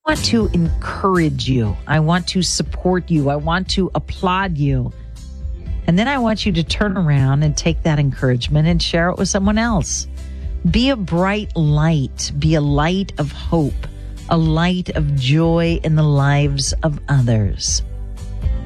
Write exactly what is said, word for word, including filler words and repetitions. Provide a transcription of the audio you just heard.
want to encourage you. I want to support you. I want to applaud you. And then I want you to turn around and take that encouragement and share it with someone else. Be a bright light. Be a light of hope, a light of joy in the lives of others.